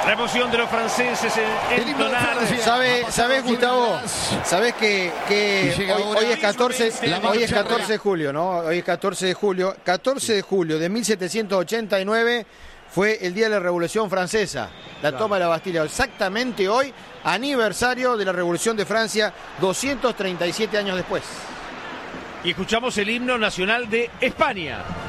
La emoción de los franceses en entonar. ¿Sabes, Gustavo? ¿Sabes que hoy es 14 de julio, ¿no? Hoy es 14 de julio. 14 de julio de 1789 fue el día de la Revolución Francesa, la toma de la Bastilla. Exactamente hoy, aniversario de la Revolución de Francia, 237 años después. Y escuchamos el himno nacional de España.